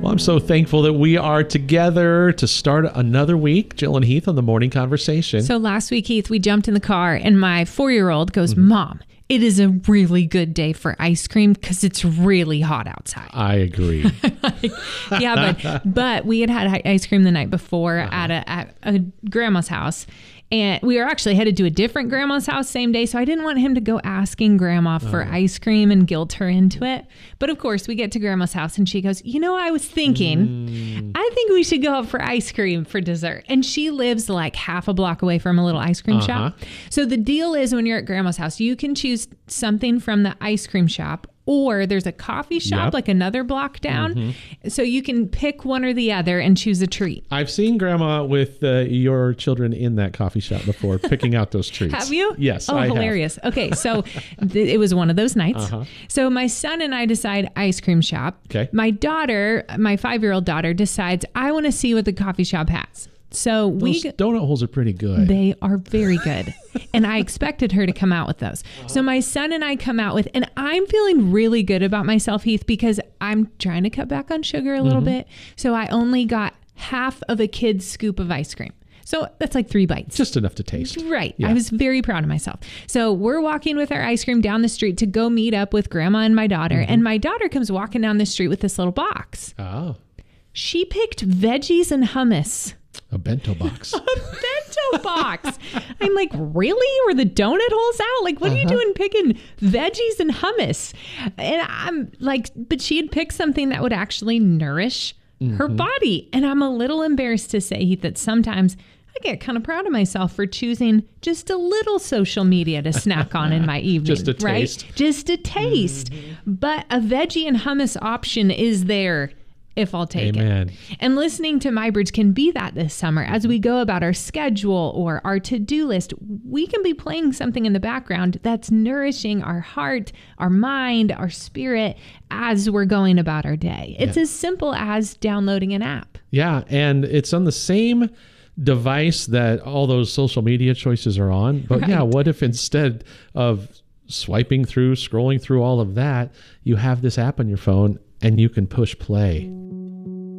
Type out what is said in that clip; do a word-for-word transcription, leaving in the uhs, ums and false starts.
Well, I'm so thankful that we are together to start another week, Jill and Heath on the Morning Conversation. So last week, Heath, we jumped in the car and my four-year-old goes, mm-hmm. Mom, it is a really good day for ice cream because it's really hot outside. I agree. like, yeah, but but we had had ice cream the night before uh-huh. at a at a grandma's house. And we were actually headed to a different grandma's house same day. So I didn't want him to go asking grandma for oh. ice cream and guilt her into it. But of course, we get to grandma's house and she goes, you know, I was thinking, mm. I think we should go out for ice cream for dessert. And she lives like half a block away from a little ice cream uh-huh. shop. So the deal is when you're at grandma's house, you can choose something from the ice cream shop. Or there's a coffee shop yep. like another block down. Mm-hmm. So you can pick one or the other and choose a treat. I've seen Grandma with uh, your children in that coffee shop before picking out those treats. Have you? Yes, oh, I hilarious. have. Okay, so th- it was one of those nights. Uh-huh. So my son and I decide ice cream shop. Okay. My daughter, my five-year-old daughter, decides I want to see what the coffee shop has. So those we donut holes are pretty good. They are very good. And I expected her to come out with those. Uh-huh. So my son and I come out with, and I'm feeling really good about myself, Heath, because I'm trying to cut back on sugar a little mm-hmm. bit. So I only got half of a kid's scoop of ice cream. So that's like three bites. Just enough to taste. Right. Yeah. I was very proud of myself. So we're walking with our ice cream down the street to go meet up with Grandma and my daughter. Mm-hmm. And my daughter comes walking down the street with this little box. Oh. She picked veggies and hummus. A bento box. A bento box. I'm like, really? Were the donut holes out? Like, what uh-huh. are you doing picking veggies and hummus? And I'm like, but she had picked something that would actually nourish mm-hmm. her body. And I'm a little embarrassed to say, Heath, that sometimes I get kind of proud of myself for choosing just a little social media to snack on in my evening. Just a taste. Right? Just a taste. Mm-hmm. But a veggie and hummus option is there if I'll take Amen. it. And listening to My Birds can be that this summer. As we go about our schedule or our to-do list, we can be playing something in the background that's nourishing our heart, our mind, our spirit as we're going about our day. It's yeah. as simple as downloading an app. Yeah, and it's on the same device that all those social media choices are on. But right. yeah, what if instead of swiping through, scrolling through all of that, you have this app on your phone and you can push play.